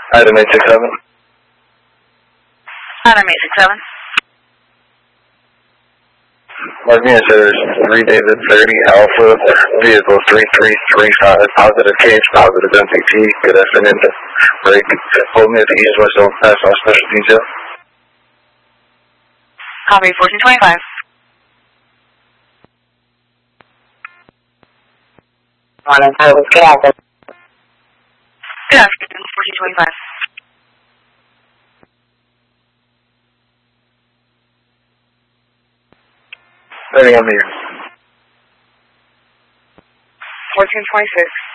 Item 867. Item 867. Marking says 3 David 30 Alpha, vehicle 3335, positive cage, positive MPT, good afternoon, break, hold me at the east-west overpass on special detail. Copy 1425. Morning, Carlos. Good afternoon. Good afternoon, 1425. Ready on the 1426.